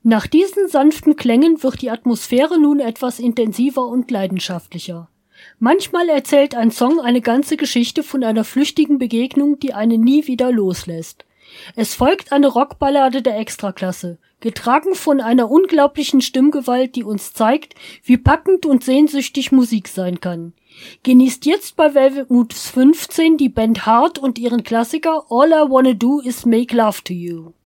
Nach diesen sanften Klängen wird die Atmosphäre nun etwas intensiver und leidenschaftlicher. Manchmal erzählt ein Song eine ganze Geschichte von einer flüchtigen Begegnung, die einen nie wieder loslässt. Es folgt eine Rockballade der Extraklasse, getragen von einer unglaublichen Stimmgewalt, die uns zeigt, wie packend und sehnsüchtig Musik sein kann. Genießt jetzt bei Velvet Moods 15 die Band Heart und ihren Klassiker All I Wanna Do Is Make Love to You.